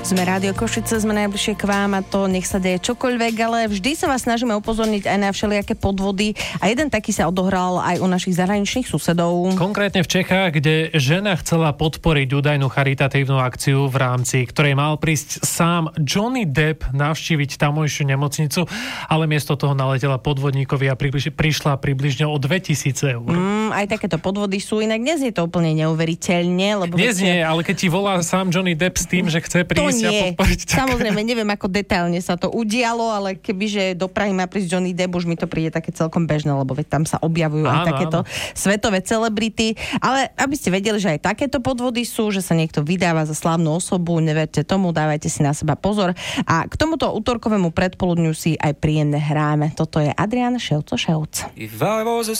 Sme Rádio Košice, sme najbližšie k vám a to nech sa deje čokoľvek, ale vždy sa vás snažíme upozorniť aj na všelijaké podvody a jeden taký sa odohral aj u našich zahraničných susedov. Konkrétne v Čechách, kde žena chcela podporiť údajnú charitatívnu akciu, v rámci ktorej mal prísť sám Johnny Depp navštíviť tamojšiu nemocnicu, ale miesto toho naletela podvodníkovi a prišla približne o 2000 eur. Aj takéto podvody sú, inak dnes je to úplne neuveriteľne. Lebo dnes nie, ale keď ti volá sám Johnny Depp s tým, že chce prísť a podporiť. Tak... Samozrejme, neviem, ako detailne sa to udialo, ale kebyže do Prahy má prísť Johnny Depp, už mi to príde také celkom bežné, lebo veď tam sa objavujú aj takéto svetové celebrity. Ale aby ste vedeli, že aj takéto podvody sú, že sa niekto vydáva za slávnu osobu, neverte tomu, dávajte si na seba pozor. A k tomuto utorkovému predpoludňu si aj príjemne hráme. Toto je Adrián Ševco.